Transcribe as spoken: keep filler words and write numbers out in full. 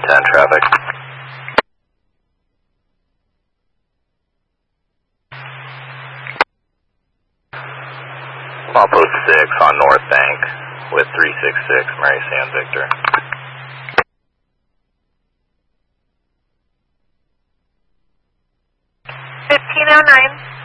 ten traffic. Small post six on North Bank with three six six, Mary San Victor. fifteen oh nine.